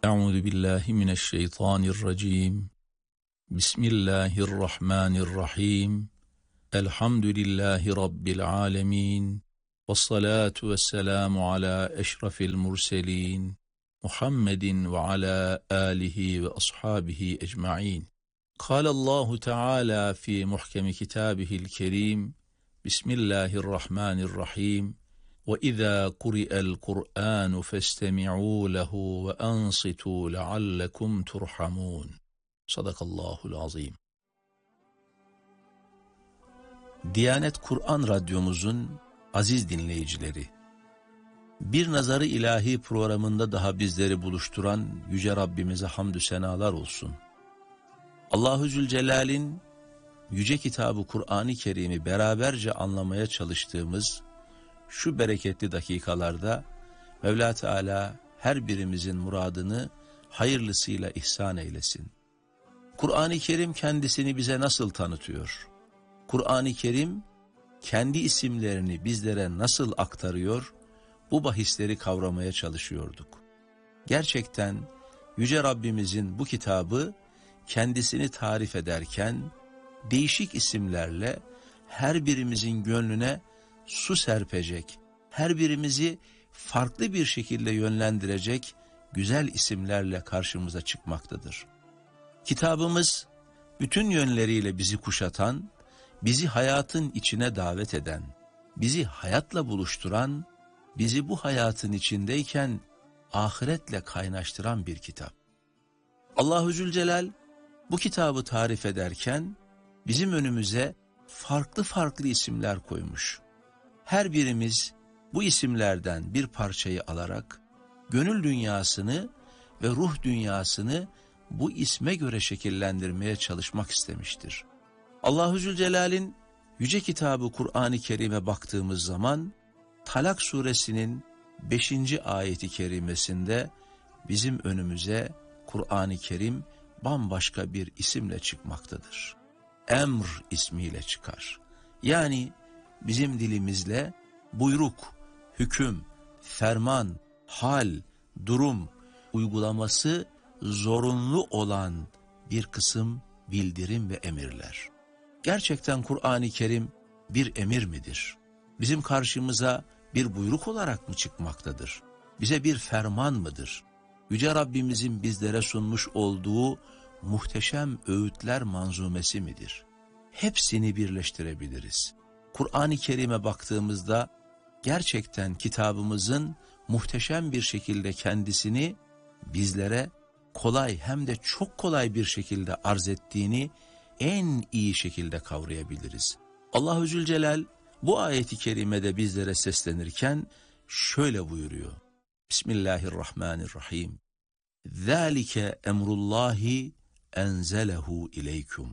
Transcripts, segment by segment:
Euzu billahi mineşşeytanirracim. Bismillahirrahmanirrahim. Elhamdülillahi rabbil alamin. Vessalatu vesselamu ala eşrefil murselin. Muhammedin ve ala alihi ve ashabihi ecmaîn. Kâlallahu Teala fi muhkemi kitabihil kerim. Bismillahirrahmanirrahim. وَإِذَا قُرِئَ الْقُرْآنُ فَاسْتَمِعُوا لَهُ وَأَنصِتُوا لَعَلَّكُمْ تُرْحَمُونَ. Sadakallahul azim. Diyanet Kur'an Radyomuzun aziz dinleyicileri, Bir Nazarı İlahi programında daha bizleri buluşturan Yüce Rabbimize hamdü senalar olsun. Allahu Zülcelal'in Yüce Kitabı Kur'an-ı Kerim'i beraberce anlamaya çalıştığımız şu bereketli dakikalarda Mevla Teala her birimizin muradını hayırlısıyla ihsan eylesin. Kur'an-ı Kerim kendisini bize nasıl tanıtıyor? Kur'an-ı Kerim kendi isimlerini bizlere nasıl aktarıyor? Bu bahisleri kavramaya çalışıyorduk. Gerçekten Yüce Rabbimizin bu kitabı kendisini tarif ederken değişik isimlerle her birimizin gönlüne su serpecek, her birimizi farklı bir şekilde yönlendirecek güzel isimlerle karşımıza çıkmaktadır. Kitabımız bütün yönleriyle bizi kuşatan, bizi hayatın içine davet eden, bizi hayatla buluşturan, bizi bu hayatın içindeyken ahiretle kaynaştıran bir kitap. Allahu Zülcelal bu kitabı tarif ederken bizim önümüze farklı farklı isimler koymuş. Her birimiz bu isimlerden bir parçayı alarak gönül dünyasını ve ruh dünyasını bu isme göre şekillendirmeye çalışmak istemiştir. Allahu Zülcelal'in Yüce Kitabı Kur'an-ı Kerim'e baktığımız zaman Talak suresinin 5. ayeti kerimesinde bizim önümüze Kur'an-ı Kerim bambaşka bir isimle çıkmaktadır. Emr ismiyle çıkar. Yani bizim dilimizle buyruk, hüküm, ferman, hal, durum, uygulaması zorunlu olan bir kısım bildirim ve emirler. Gerçekten Kur'an-ı Kerim bir emir midir? Bizim karşımıza bir buyruk olarak mı çıkmaktadır? Bize bir ferman mıdır? Yüce Rabbimizin bizlere sunmuş olduğu muhteşem öğütler manzumesi midir? Hepsini birleştirebiliriz. Kur'an-ı Kerim'e baktığımızda gerçekten kitabımızın muhteşem bir şekilde kendisini bizlere kolay hem de çok kolay bir şekilde arz ettiğini en iyi şekilde kavrayabiliriz. Allahu Zülcelal bu ayeti kerimede bizlere seslenirken şöyle buyuruyor. Bismillahirrahmanirrahim. ذَٰلِكَ اَمْرُ اللّٰهِ اَنْزَلَهُ اِلَيْكُمْ.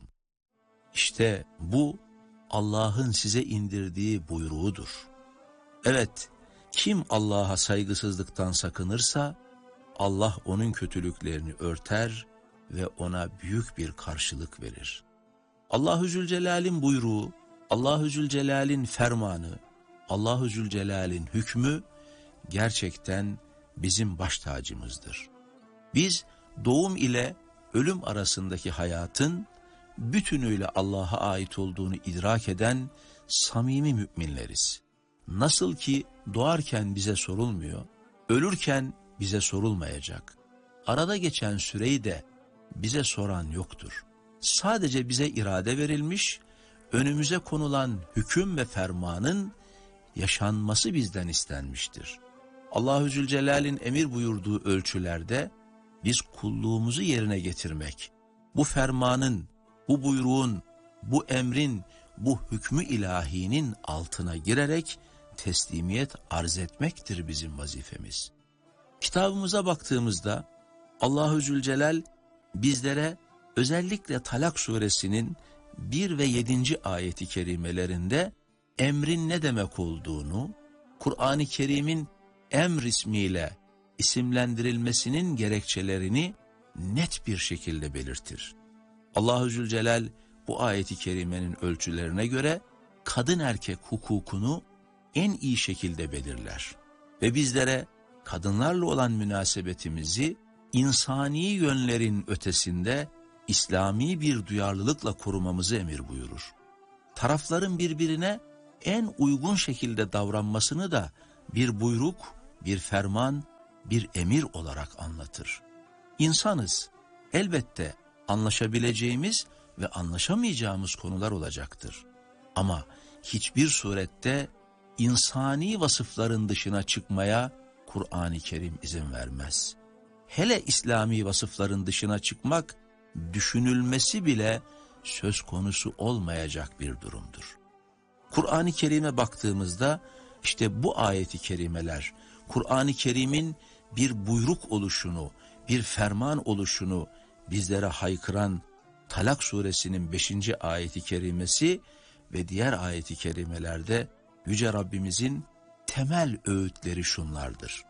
İşte bu Allah'ın size indirdiği buyruğudur. Evet, kim Allah'a saygısızlıktan sakınırsa Allah onun kötülüklerini örter ve ona büyük bir karşılık verir. Allahu Zülcelal'in buyruğu, Allahu Zülcelal'in fermanı, Allahu Zülcelal'in hükmü gerçekten bizim baş tacımızdır. Biz doğum ile ölüm arasındaki hayatın bütünüyle Allah'a ait olduğunu idrak eden samimi müminleriz. Nasıl ki doğarken bize sorulmuyor, ölürken bize sorulmayacak. Arada geçen süreyi de bize soran yoktur. Sadece bize irade verilmiş, önümüze konulan hüküm ve fermanın yaşanması bizden istenmiştir. Allahu Zülcelal'in emir buyurduğu ölçülerde biz kulluğumuzu yerine getirmek, bu fermanın, bu buyruğun, bu emrin, bu hükmü ilahinin altına girerek teslimiyet arz etmektir bizim vazifemiz. Kitabımıza baktığımızda Allahu Zülcelal bizlere özellikle Talak suresinin 1 ve 7. ayeti kerimelerinde emrin ne demek olduğunu, Kur'an-ı Kerim'in emr ismiyle isimlendirilmesinin gerekçelerini net bir şekilde belirtir. Allahu Zülcelal bu ayeti kerimenin ölçülerine göre kadın erkek hukukunu en iyi şekilde belirler ve bizlere kadınlarla olan münasebetimizi insani yönlerin ötesinde İslami bir duyarlılıkla korumamızı emir buyurur. Tarafların birbirine en uygun şekilde davranmasını da bir buyruk, bir ferman, bir emir olarak anlatır. İnsanız, elbette anlaşabileceğimiz ve anlaşamayacağımız konular olacaktır. Ama hiçbir surette insani vasıfların dışına çıkmaya Kur'an-ı Kerim izin vermez. Hele İslami vasıfların dışına çıkmak, düşünülmesi bile söz konusu olmayacak bir durumdur. Kur'an-ı Kerim'e baktığımızda işte bu ayeti kerimeler, Kur'an-ı Kerim'in bir buyruk oluşunu, bir ferman oluşunu bizlere haykıran Talak suresinin 5. ayeti kerimesi ve diğer ayeti kerimelerde Yüce Rabbimizin temel öğütleri şunlardır.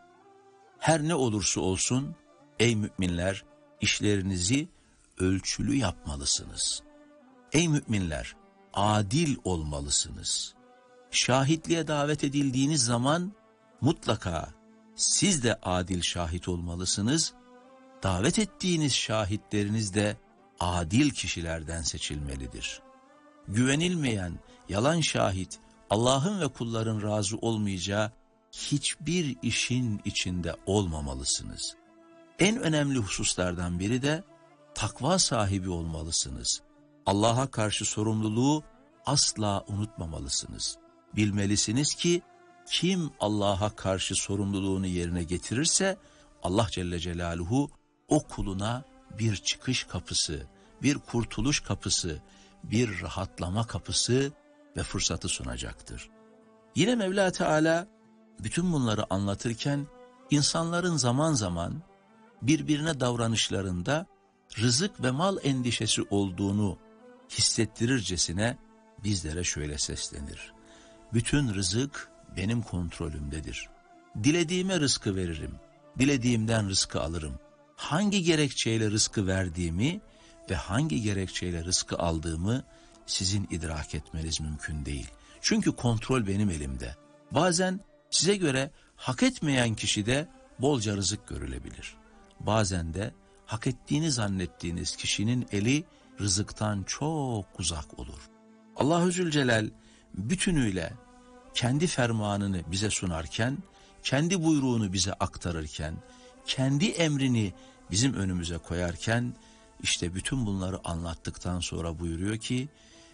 Her ne olursa olsun ey müminler işlerinizi ölçülü yapmalısınız. Ey müminler adil olmalısınız. Şahitliğe davet edildiğiniz zaman mutlaka siz de adil şahit olmalısınız. Davet ettiğiniz şahitleriniz de adil kişilerden seçilmelidir. Güvenilmeyen, yalan şahit, Allah'ın ve kulların razı olmayacağı hiçbir işin içinde olmamalısınız. En önemli hususlardan biri de takva sahibi olmalısınız. Allah'a karşı sorumluluğu asla unutmamalısınız. Bilmelisiniz ki kim Allah'a karşı sorumluluğunu yerine getirirse Allah Celle Celaluhu o kuluna bir çıkış kapısı, bir kurtuluş kapısı, bir rahatlama kapısı ve fırsatı sunacaktır. Yine Mevla Teala bütün bunları anlatırken insanların zaman zaman birbirine davranışlarında rızık ve mal endişesi olduğunu hissettirircesine bizlere şöyle seslenir. Bütün rızık benim kontrolümdedir. Dilediğime rızkı veririm, dilediğimden rızkı alırım. Hangi gerekçeyle rızkı verdiğimi ve hangi gerekçeyle rızkı aldığımı sizin idrak etmeniz mümkün değil. Çünkü kontrol benim elimde. Bazen size göre hak etmeyen kişide bolca rızık görülebilir. Bazen de hak ettiğini zannettiğiniz kişinin eli rızıktan çok uzak olur. Allah-u Zülcelal bütünüyle kendi fermanını bize sunarken, kendi buyruğunu bize aktarırken, kendi emrini bizim önümüze koyarken, işte bütün bunları anlattıktan sonra buyuruyor ki,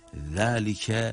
ذَٰلِكَ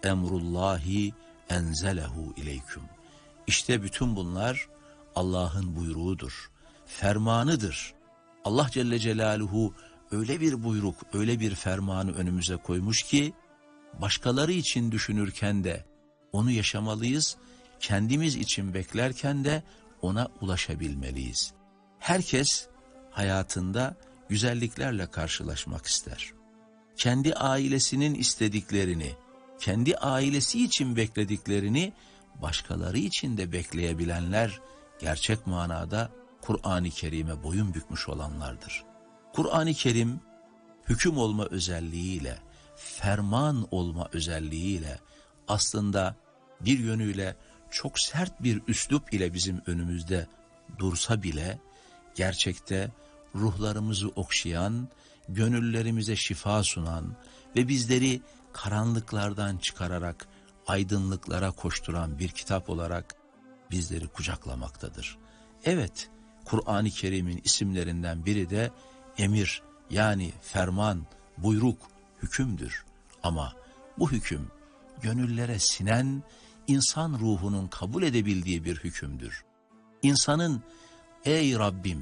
emrullahi enzelehu ileyküm. İşte bütün bunlar Allah'ın buyruğudur, fermanıdır. Allah Celle Celaluhu öyle bir buyruk, öyle bir fermanı önümüze koymuş ki, başkaları için düşünürken de onu yaşamalıyız, kendimiz için beklerken de ona ulaşabilmeliyiz. Herkes hayatında güzelliklerle karşılaşmak ister. Kendi ailesinin istediklerini, kendi ailesi için beklediklerini başkaları için de bekleyebilenler gerçek manada Kur'an-ı Kerim'e boyun bükmüş olanlardır. Kur'an-ı Kerim hüküm olma özelliğiyle, ferman olma özelliğiyle aslında bir yönüyle çok sert bir üslup ile bizim önümüzde dursa bile gerçekte ruhlarımızı okşayan, gönüllerimize şifa sunan ve bizleri karanlıklardan çıkararak aydınlıklara koşturan bir kitap olarak bizleri kucaklamaktadır. Evet, Kur'an-ı Kerim'in isimlerinden biri de emir, yani ferman, buyruk, hükümdür. Ama bu hüküm gönüllere sinen, insan ruhunun kabul edebildiği bir hükümdür. İnsanın ey Rabbim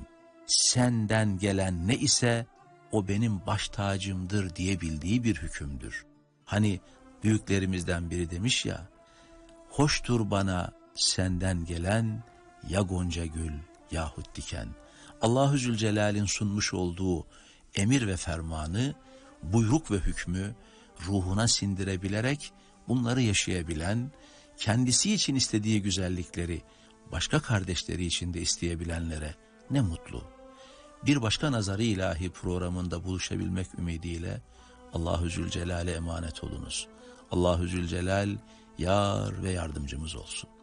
senden gelen ne ise o benim baş tacımdır diyebildiği bir hükümdür. Hani büyüklerimizden biri demiş ya, hoştur bana senden gelen ya gonca gül yahut diken. Allah-u Zülcelal'in sunmuş olduğu emir ve fermanı, buyruk ve hükmü ruhuna sindirebilerek bunları yaşayabilen, kendisi için istediği güzellikleri başka kardeşleri için de isteyebilenlere ne mutlu. Bir başka Nazarı İlahi programında buluşabilmek ümidiyle Allah-u Zülcelal'e emanet olunuz. Allah-u Zülcelal yar ve yardımcımız olsun.